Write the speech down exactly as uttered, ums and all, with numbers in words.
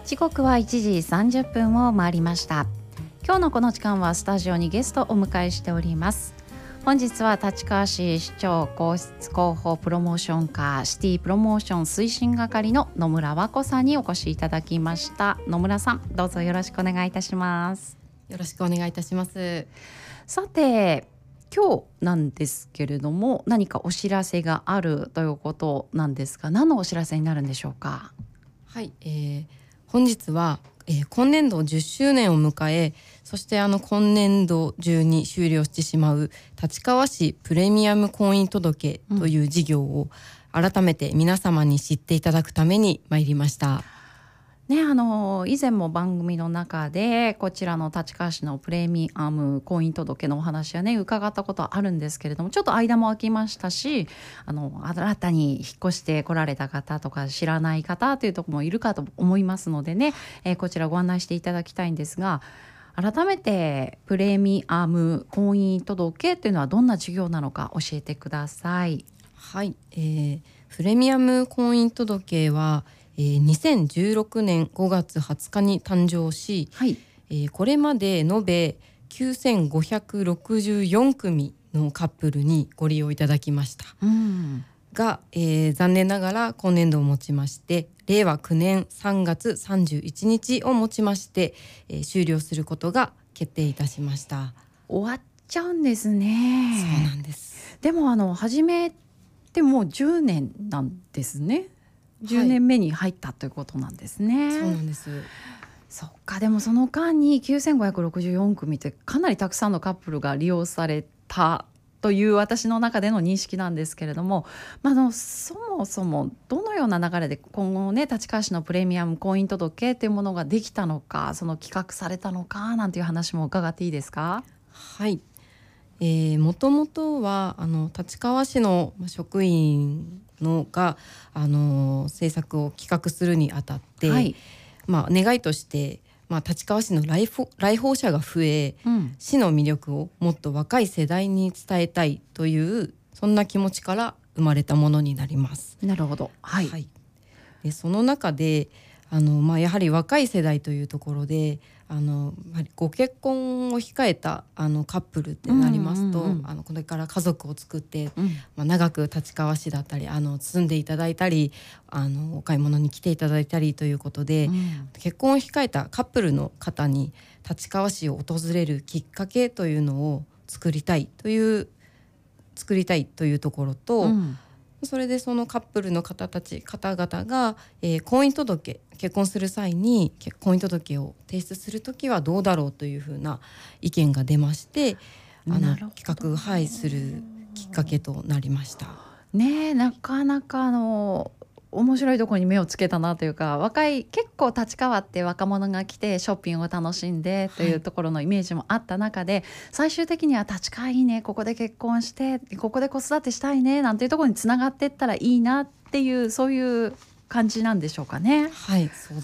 時刻はいちじさんじゅっぷんを回りました。今日のこの時間はスタジオにゲストをお迎えしております。本日は立川市市長皇室広報プロモーション課シティプロモーション推進係の野村和子さんにお越しいただきました。野村さん、どうぞよろしくお願いいたします。 よろしくお願いいたします。 さて、今日なんですけれども、何かお知らせがあるということなんですが、何のお知らせになるんでしょうか。 はい、えー、本日は、えー、今年度じゅっしゅうねんを迎え、そしてあの今年度中に終了してしまう立川市プレミアム婚姻届という事業を改めて皆様に知っていただくために参りました。 ね、あの以前も番組の中でこちらの立川市のプレミアム婚姻届のお話はね伺ったことはあるんですけれども、ちょっと間も空きましたし、あの新たに引っ越して来られた方とか知らない方というところもいるかと思いますのでね、えー、こちらご案内していただきたいんですが、改めてプレミアム婚姻届というのはどんな事業なのか教えてください。 はい、えー、プレミアム婚姻届はえー、にせんじゅうろくねんごがつはつかに誕生し、はい、えー、これまで延べきゅうせんごひゃくろくじゅうよんくみのカップルにご利用いただきました、うん、が、えー、残念ながら今年度をもちましてれいわきゅうねんさんがつさんじゅういちにちをもちまして、えー、終了することが決定いたしました。 終わっちゃうんですね。 そうなんです。 でもあの始めてもうじゅうねんなんですね。じゅうねんめに入ったということなんですね。 はい、そうなんです。 そっか。でもその間にきゅうせんごひゃくろくじゅうよんくみってかなりたくさんのカップルが利用されたという私の中での認識なんですけれども、まあ、あのそもそもどのような流れで今後ね立川市のプレミアム婚姻届というものができたのか、その企画されたのかなんていう話も伺っていいですか。 はい、えー、もともとはあの立川市の職員のがあの政策を企画するにあたって、はい、まあ、願いとして、まあ、立川市の来訪、来訪者が増え、うん、市の魅力をもっと若い世代に伝えたいというそんな気持ちから生まれたものになります。 なるほど、はいはい、 でその中であの、まあ、やはり若い世代というところであのご結婚を控えたあのカップルってなりますと、うんうんうん、あのこれから家族を作って、うん、まあ、長く立川市だったりあの住んでいただいたりあのお買い物に来ていただいたりということで、うん、結婚を控えたカップルの方に立川市を訪れるきっかけというのを作りたいという作りたいというところと、うん、それでそのカップルの方たち方々が、えー、婚姻届結婚する際に婚姻届を提出するときはどうだろうというふうな意見が出まして、あの企画、はい、するきっかけとなりました。 ねえ、なかなかあの面白いところに目をつけたなというか、若い結構立川って若者が来てショッピングを楽しんでというところのイメージもあった中で、はい、最終的には立川いいね、ここで結婚してここで子育てしたいねなんていうところにつながっていったらいいなっていう、そういう感じなんでしょうかね。 はい、そう